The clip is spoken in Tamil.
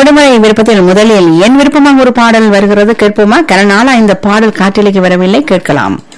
விடுமுறை விருப்பத்தில் முதலில் என் விருப்பமாக ஒரு பாடல் வருகிறது, கேட்போமா? கன நாளா இந்த பாடல் காற்றிலைக்கு வரவில்லை, கேட்கலாம்.